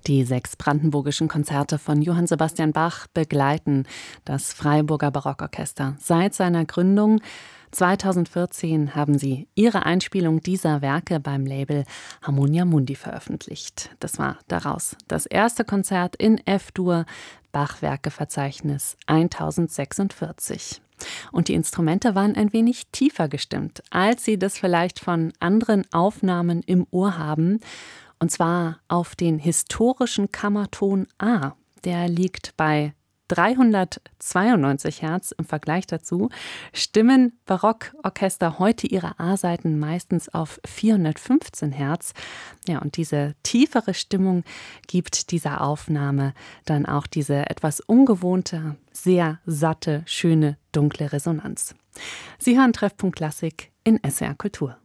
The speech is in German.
Die 6 brandenburgischen Konzerte von Johann Sebastian Bach begleiten das Freiburger Barockorchester seit seiner Gründung. 2014 haben sie ihre Einspielung dieser Werke beim Label Harmonia Mundi veröffentlicht. Das war daraus das erste Konzert in F-Dur, Bachwerkeverzeichnis 1046. Und die Instrumente waren ein wenig tiefer gestimmt, als Sie das vielleicht von anderen Aufnahmen im Ohr haben. Und zwar auf den historischen Kammerton A. Der liegt bei 392 Hertz im Vergleich dazu. Stimmen Barockorchester heute ihre A-Saiten meistens auf 415 Hertz. Ja, und diese tiefere Stimmung gibt dieser Aufnahme dann auch diese etwas ungewohnte, sehr satte, schöne, dunkle Resonanz. Sie hören Treffpunkt Klassik in SWR Kultur.